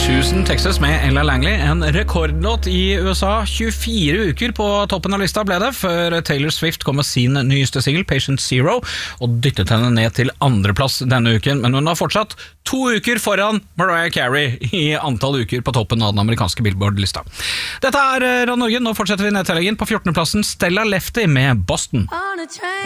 Houston, Texas med Ella Langley, en rekordlåt i USA. 24 uker på toppen av lista ble det, før Taylor Swift kom med sin nyeste single, Patient Zero, og dyttet henne ned til andreplass denne uken. Men hun har fortsatt 2 uker foran Mariah Carey i antall uker på toppen av den amerikanske Billboard-lista. Dette er Radio Norge, nå fortsetter vi nedtellingen på 14. plassen, Stella Lefty med Boston.